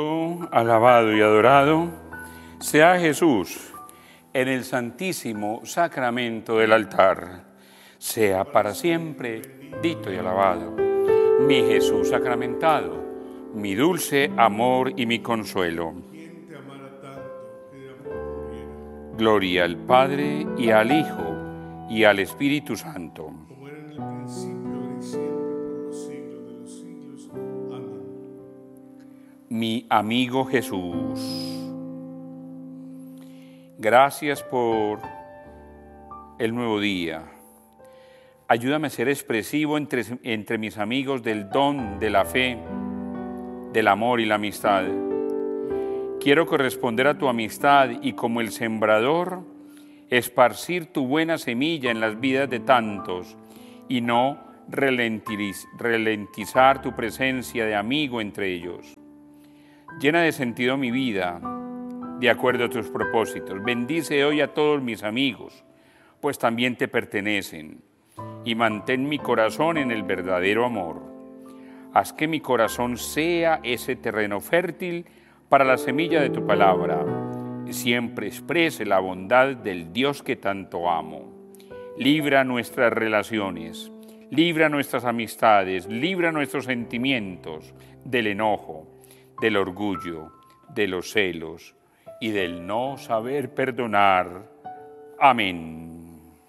Alabado y adorado sea Jesús en el santísimo sacramento del altar. Sea para siempre bendito y alabado. Mi Jesús sacramentado, mi dulce amor y mi consuelo. Gloria al Padre y al Hijo y al Espíritu Santo. Como era en el principio, ahora y siempre, por los siglos de los siglos. Amén. Mi amigo Jesús, gracias por el nuevo día. Ayúdame a ser expresivo entre mis amigos del don, de la fe, del amor y la amistad. Quiero corresponder a tu amistad y como el sembrador, esparcir tu buena semilla en las vidas de tantos y no ralentizar tu presencia de amigo entre ellos. Llena de sentido mi vida, de acuerdo a tus propósitos. Bendice hoy a todos mis amigos, pues también te pertenecen, y mantén mi corazón en el verdadero amor. Haz que mi corazón sea ese terreno fértil para la semilla de tu palabra, y siempre exprese la bondad del Dios que tanto amo. Libra nuestras relaciones, libra nuestras amistades, libra nuestros sentimientos del enojo, del orgullo, de los celos y del no saber perdonar. Amén.